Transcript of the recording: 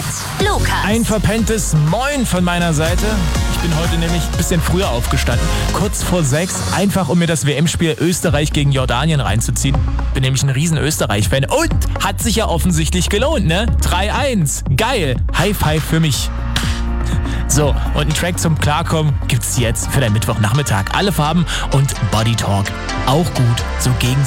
Lukas. Ein verpenntes Moin von meiner Seite. Ich bin heute nämlich ein bisschen früher aufgestanden, kurz vor 6, einfach um mir das WM-Spiel Österreich gegen Jordanien reinzuziehen. Bin nämlich ein riesen Österreich-Fan und hat sich ja offensichtlich gelohnt, ne? 3-1, geil, High Five für mich. So, und einen Track zum Klarkommen gibt's jetzt für deinen Mittwochnachmittag. Alle Farben und Body Talk, auch gut, so gegen